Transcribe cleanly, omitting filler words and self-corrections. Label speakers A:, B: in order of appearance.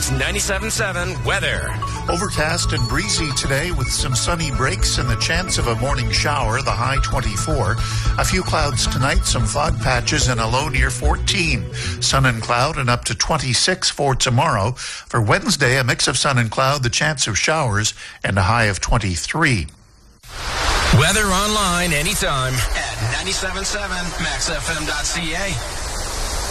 A: It's 97.7 weather.
B: Overcast and breezy today with some sunny breaks and the chance of a morning shower, the high 24. A few clouds tonight, some fog patches, and a low near 14. Sun and cloud and up to 26 for tomorrow. For Wednesday, a mix of sun and cloud, the chance of showers, and a high of 23.
A: Weather online anytime at 97.7 maxfm.ca.